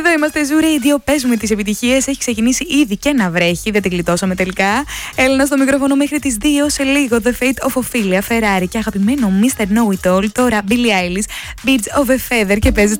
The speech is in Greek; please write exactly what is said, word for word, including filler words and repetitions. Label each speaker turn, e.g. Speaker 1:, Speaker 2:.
Speaker 1: Εδώ είμαστε, Zoo Radio. Πες μου τις επιτυχίες. Έχει ξεκινήσει ήδη και να βρέχει. Δεν την γλιτώσαμε τελικά. Έλληνα στο μικρόφωνο μέχρι τις δύο. Σε λίγο The Fate of Ophelia, Ferrari και αγαπημένο μίστερ Know It All. Τώρα Billie Eilish, Birds of a Feather και παίζει